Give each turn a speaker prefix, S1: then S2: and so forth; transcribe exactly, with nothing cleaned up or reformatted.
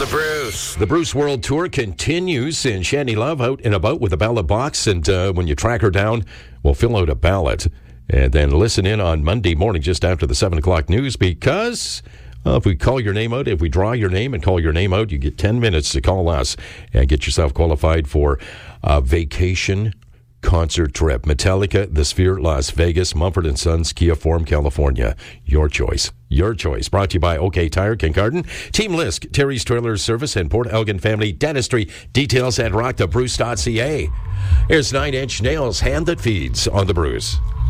S1: the Bruce.
S2: The Bruce World Tour continues, and Shandy Love out and about with a ballot box. And uh, when you track her down, we'll fill out a ballot. And then listen in on Monday morning just after the seven o'clock news because... Uh, if we call your name out, if we draw your name and call your name out, you get ten minutes to call us and get yourself qualified for a vacation concert trip. Metallica, The Sphere, Las Vegas, Mumford and Sons, Kia Forum, California. Your choice. Your choice. Brought to you by OK Tire, Kincardine, Team Lisk, Terry's Trailer Service, and Port Elgin Family Dentistry. Details at rock the bruce dot c a. Here's Nine Inch Nails, Hand That Feeds on the Bruce.